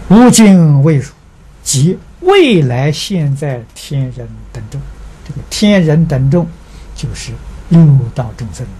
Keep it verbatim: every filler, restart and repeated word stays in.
无尽未数，即未来现在天人等众。这个天人等众就是六道众生。